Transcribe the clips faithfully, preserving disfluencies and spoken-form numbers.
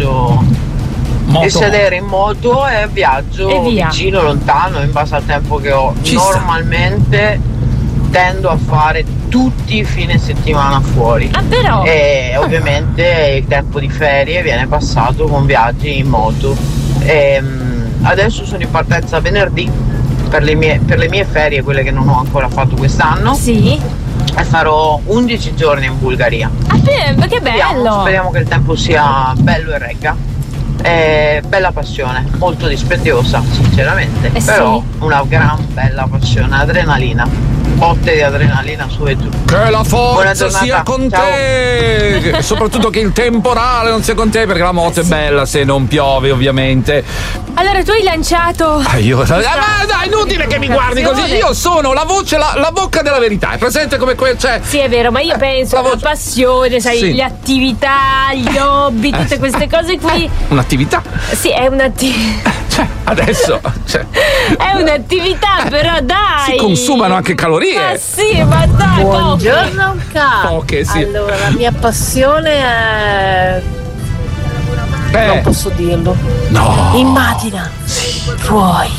viaggio moto. di sedere in moto e viaggio E via. vicino, lontano, in base al tempo che ho. Ci sta. Normalmente tendo a fare tutti i fine settimana fuori. Ah, però. E ovviamente il tempo di ferie viene passato con viaggi in moto. E, mm, adesso sono in partenza venerdì per le mie, per le mie ferie, quelle che non ho ancora fatto quest'anno. Sì. E farò undici giorni in Bulgaria. Ah, beh, che Speriamo, bello. speriamo che il tempo sia bello e regga. È bella passione, molto dispendiosa sinceramente, Eh sì. però una gran bella passione, adrenalina, botte di adrenalina su e giù. Che la Buona forza giornata. sia con Ciao. te! E soprattutto che il temporale non sia con te, perché la moto è bella se non piove, ovviamente. Allora, tu hai lanciato. Ah, io. Ah, ma dai, inutile che mi guardi così. Io sono la voce, la, la bocca della verità. È presente come quel. Cioè, Sì, è vero, ma io penso la alla voce- passione, sai, Sì. le attività, gli hobby, tutte queste cose qui. un'attività. Sì, è un'attività. Cioè, adesso. Cioè, È un'attività, però dai. si consumano anche calorie. Ma sì, ma dai, poche. Buongiorno Ca. Poche, sì. Allora, la mia passione è. Eh, Non posso dirlo. no. In macchina. Puoi.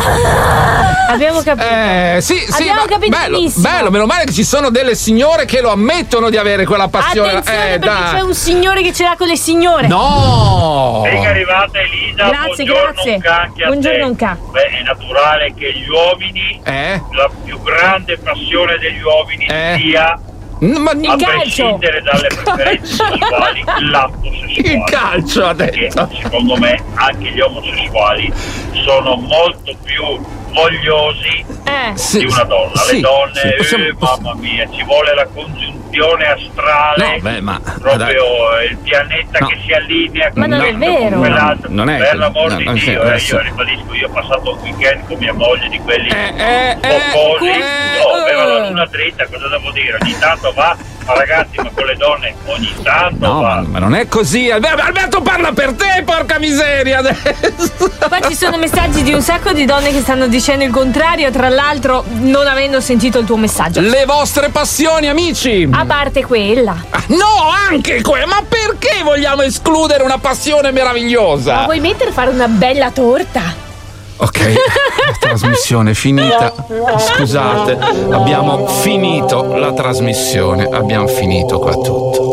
Abbiamo capito. Eh, sì, sì, Abbiamo ma capito bello, benissimo. bello, meno male che ci sono delle signore che lo ammettono di avere quella passione. Attenzione, eh, perché dai. c'è un signore che ce l'ha con le signore. No! Sei arrivata Elisa, Grazie, buongiorno, grazie. un ca anche a Buongiorno, te. un ca. Beh, è naturale che gli uomini, Eh? la più grande passione degli uomini Eh? sia, N- Ma Il a calcio. prescindere dalle preferenze sessuali, l'atto sessuale. il calcio ha Perché detto. secondo me anche gli omosessuali sono molto più vogliosi Eh. Sì, di una donna. sì, Le donne, sì, possiamo- eh, mamma mia, ci vuole la congiunzione astrale. No, beh, ma proprio dai. il pianeta No. che si allinea Ma con non è questo, vero. con quell'altro. Non è Per così. l'amor No, di non Dio, sì, eh, adesso- io ribadisco, io ho passato un weekend con mia moglie di quelli Eh, eh, focosi. eh, No, aveva la eh. luna dritta, cosa devo dire? Ogni tanto va, ma ragazzi, ma con le donne ogni tanto No, va. ma, ma non è così. Alberto, Alberto parla per te, porca miseria adesso. Qua ci sono messaggi di un sacco di donne che stanno dicendo il contrario, tra l'altro non avendo sentito il tuo messaggio. Le vostre passioni, amici. A parte quella. Ah, no, anche que. Ma perché vogliamo escludere una passione meravigliosa? Ma vuoi mettere a fare una bella torta? Ok, la trasmissione è finita. Scusate, abbiamo finito la trasmissione. Abbiamo finito qua tutto.